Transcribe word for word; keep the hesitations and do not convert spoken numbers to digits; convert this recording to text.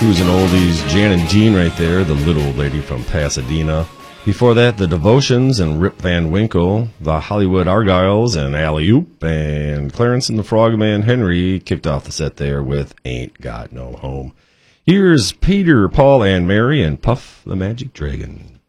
Cruising oldies, Jan and Jean right there, the little old lady from Pasadena. Before that, the Devotions and Rip Van Winkle, the Hollywood Argyles and Alley Oop, and Clarence and the Frogman Henry kicked off the set there with Ain't Got No Home. Here's Peter, Paul, and Mary and Puff the Magic Dragon.